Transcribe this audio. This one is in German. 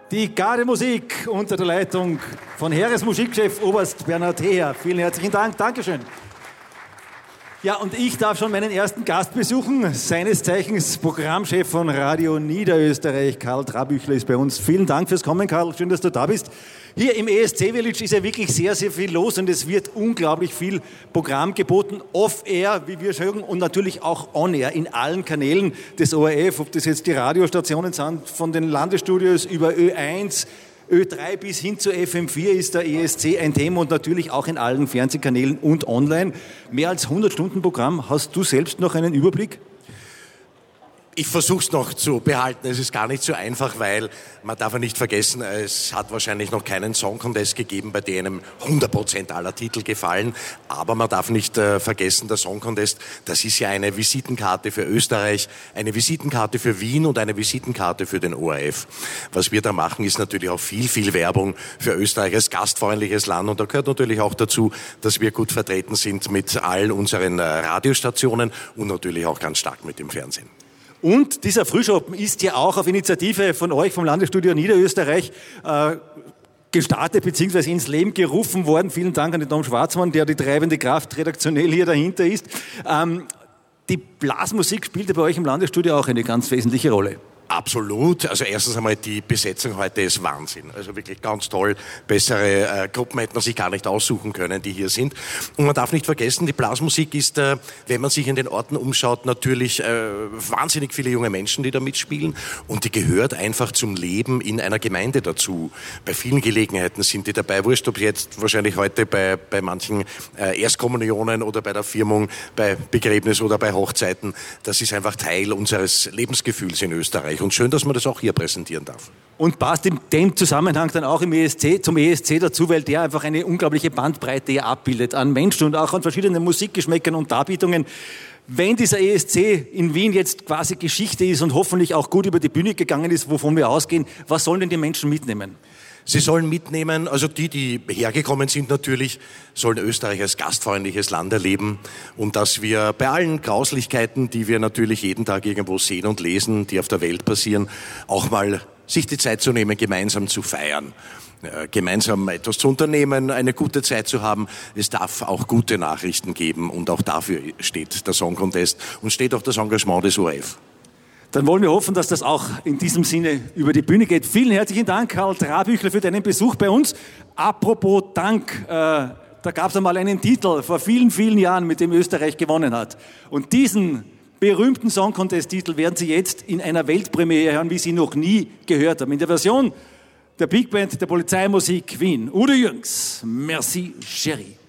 Die Gardemusik unter der Leitung von Heeresmusikchef Oberst Bernhard Heer. Vielen herzlichen Dank. Dankeschön. Ja, und ich darf schon meinen ersten Gast besuchen, seines Zeichens Programmchef von Radio Niederösterreich. Karl Trabüchler ist bei uns. Vielen Dank fürs Kommen, Karl. Schön, dass du da bist. Hier im ESC Village ist ja wirklich sehr, sehr viel los und es wird unglaublich viel Programm geboten. Off-Air, wie wir sagen, und natürlich auch On-Air in allen Kanälen des ORF, ob das jetzt die Radiostationen sind, von den Landesstudios über Ö1, Ö3 bis hin zu FM4 ist der ESC ein Thema und natürlich auch in allen Fernsehkanälen und online. Mehr als 100 Stunden Programm. Hast du selbst noch einen Überblick? Ich versuche es noch zu behalten. Es ist gar nicht so einfach, weil man darf ja nicht vergessen, es hat wahrscheinlich noch keinen Song Contest gegeben, bei dem 100% aller Titel gefallen. Aber man darf nicht vergessen, der Song Contest, das ist ja eine Visitenkarte für Österreich, eine Visitenkarte für Wien und eine Visitenkarte für den ORF. Was wir da machen, ist natürlich auch viel, viel Werbung für Österreich als gastfreundliches Land. Und da gehört natürlich auch dazu, dass wir gut vertreten sind mit all unseren Radiostationen und natürlich auch ganz stark mit dem Fernsehen. Und dieser Frühschoppen ist ja auch auf Initiative von euch, vom Landesstudio Niederösterreich, gestartet bzw. ins Leben gerufen worden. Vielen Dank an den Tom Schwarzmann, der die treibende Kraft redaktionell hier dahinter ist. Die Blasmusik spielte bei euch im Landesstudio auch eine ganz wesentliche Rolle. Absolut. Also erstens einmal die Besetzung heute ist Wahnsinn. Also wirklich ganz toll. Bessere Gruppen hätte man sich gar nicht aussuchen können, die hier sind. Und man darf nicht vergessen, die Blasmusik ist, wenn man sich in den Orten umschaut, natürlich wahnsinnig viele junge Menschen, die da mitspielen. Und die gehört einfach zum Leben in einer Gemeinde dazu. Bei vielen Gelegenheiten sind die dabei. Wurscht, ob jetzt wahrscheinlich heute bei manchen Erstkommunionen oder bei der Firmung, bei Begräbnis oder bei Hochzeiten. Das ist einfach Teil unseres Lebensgefühls in Österreich. Und schön, dass man das auch hier präsentieren darf. Und passt in dem Zusammenhang dann auch zum ESC dazu, weil der einfach eine unglaubliche Bandbreite hier abbildet an Menschen und auch an verschiedenen Musikgeschmäckern und Darbietungen. Wenn dieser ESC in Wien jetzt quasi Geschichte ist und hoffentlich auch gut über die Bühne gegangen ist, wovon wir ausgehen, was sollen denn die Menschen mitnehmen? Sie sollen mitnehmen, also die hergekommen sind natürlich, sollen Österreich als gastfreundliches Land erleben und dass wir bei allen Grauslichkeiten, die wir natürlich jeden Tag irgendwo sehen und lesen, die auf der Welt passieren, auch mal sich die Zeit zu nehmen, gemeinsam zu feiern. Gemeinsam etwas zu unternehmen, eine gute Zeit zu haben. Es darf auch gute Nachrichten geben und auch dafür steht der Song Contest und steht auch das Engagement des ORF. Dann wollen wir hoffen, dass das auch in diesem Sinne über die Bühne geht. Vielen herzlichen Dank, Karl Trabüchler, für deinen Besuch bei uns. Apropos Dank, da gab es einmal einen Titel vor vielen, vielen Jahren, mit dem Österreich gewonnen hat. Und diesen berühmten Song Contest-Titel werden Sie jetzt in einer Weltpremiere hören, wie Sie noch nie gehört haben. In der Version der Big Band der Polizeimusik Wien. Udo Jürgens, Merci, Chérie.